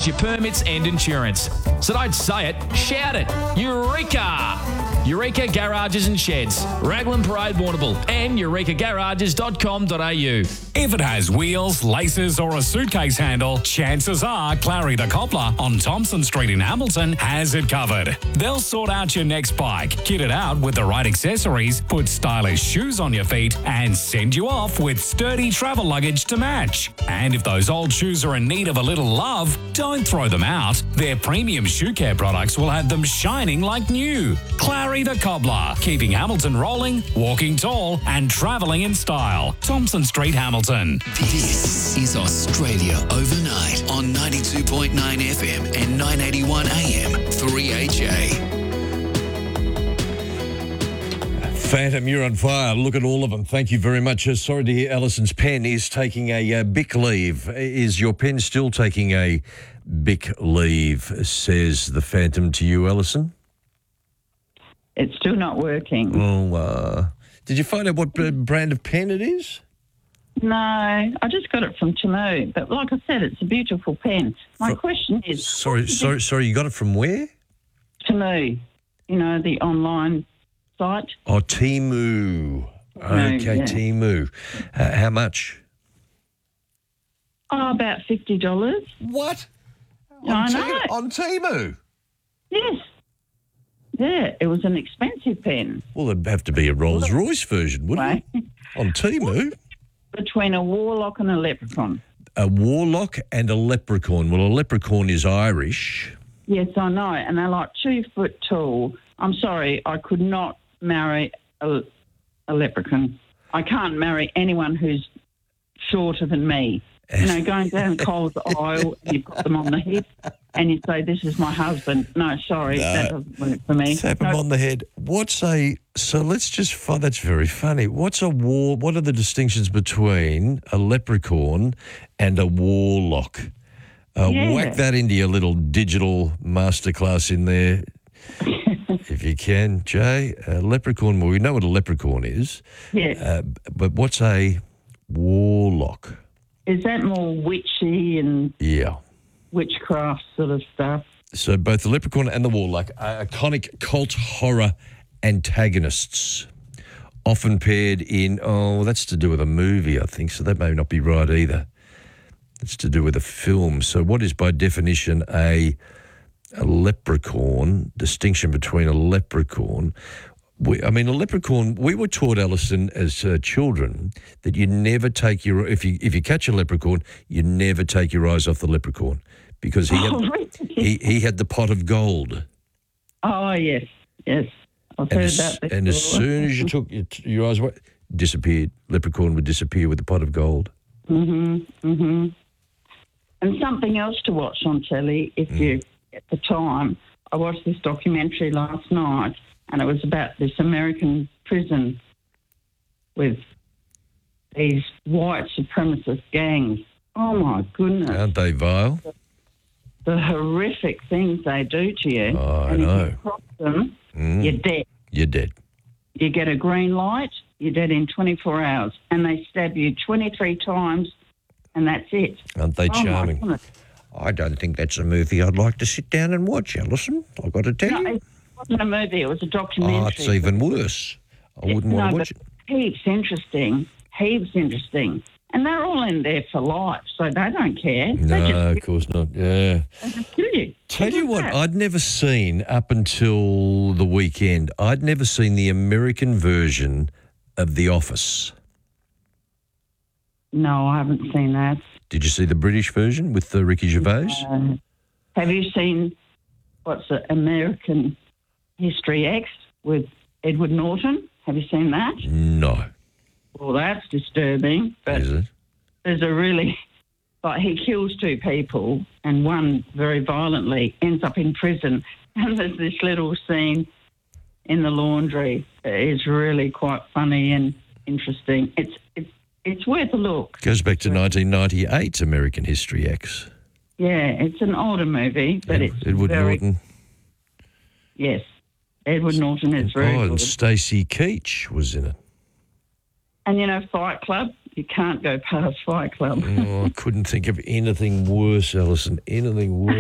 your permits and insurance. So don't say it, shout it. Eureka! Eureka Garages and Sheds, Raglan Parade, Warrnambool, and eurekagarages.com.au. If it has wheels, laces or a suitcase handle, chances are Clary the Cobbler on Thompson Street in Hamilton has it covered. They'll sort out your next bike, kit it out with the right accessories, put stylish shoes on your feet and send you off with sturdy travel luggage to match. And if those old shoes are in need of a little love, don't throw them out. Their premium shoe care products will have them shining like new. Clary the Cobbler, keeping Hamilton rolling, walking tall and travelling in style. Thompson Street, Hamilton. This is Australia Overnight on 92.9 FM and 981 AM 3HA. Phantom, you're on fire. Look at all of them. Thank you very much. Sorry to hear Alison's pen is taking a BIC leave. Is your pen still taking a BIC leave, says the Phantom to you, Alison? It's still not working. Well, did you find out what brand of pen it is? No, I just got it from Temu. But like I said, it's a beautiful pen. My question is... Sorry, you got it from where? Temu, the online site. Oh, Temu. Okay, yeah. Temu. How much? Oh, about $50. What? I know. On Temu? Yes. Yeah, it was an expensive pen. Well, it'd have to be a Rolls-Royce version, wouldn't it? On Temu? Between a warlock and a leprechaun. A warlock and a leprechaun. Well, a leprechaun is Irish. Yes, I know, and they're like 2 foot tall. I'm sorry, I could not marry a leprechaun. I can't marry anyone who's shorter than me. Going down Coles aisle, and you've got them on the hip, and you say, "This is my husband." No, sorry, that doesn't work for me. Tap him on the head. So let's just find, that's very funny. What are the distinctions between a leprechaun and a warlock? Whack that into your little digital masterclass in there, if you can, Jay. Leprechaun, well, we know what a leprechaun is. Yes. But what's a warlock? Is that more witchy and witchcraft sort of stuff? So both the leprechaun and the warlock are iconic cult horror antagonists, often paired in, that's to do with a movie, I think, so that may not be right either. It's to do with a film. So what is by definition a leprechaun, distinction between a leprechaun? A leprechaun, we were taught, Alison, as children, that you never take if you catch a leprechaun, you never take your eyes off the leprechaun because he had the pot of gold. Oh, yes. I've heard that before. And as soon as you took your eyes away, leprechaun would disappear with the pot of gold. And something else to watch on telly, if you get the time. I watched this documentary last night, and it was about this American prison with these white supremacist gangs. Oh, my goodness. Aren't they vile? The horrific things they do to you. Oh, I know. If you cross them, you're dead. You're dead. You get a green light, you're dead in 24 hours. And they stab you 23 times, and that's it. Aren't they charming? I don't think that's a movie I'd like to sit down and watch, Alison. I've got to tell you. It wasn't a movie, it was a documentary. Oh, it's even worse. I wouldn't want to watch it. Heaps interesting. And they're all in there for life, so they don't care. No, of course not. Yeah. They just kill you. Tell you what, I'd never seen up until the weekend, I'd never seen the American version of The Office. No, I haven't seen that. Did you see the British version with Ricky Gervais? Have you seen American History X with Edward Norton? Have you seen that? No. Well, that's disturbing. But is it? There's a really... he kills 2 people and one very violently ends up in prison. And there's this little scene in the laundry that is really quite funny and interesting. It's worth a look. Goes back to 1998's American History X. Yeah, it's an older movie, but it's Edward Norton. Yes, Edward Norton is very good. And Stacey Keach was in it. And, Fight Club, you can't go past Fight Club. I couldn't think of anything worse, Alison, anything worse.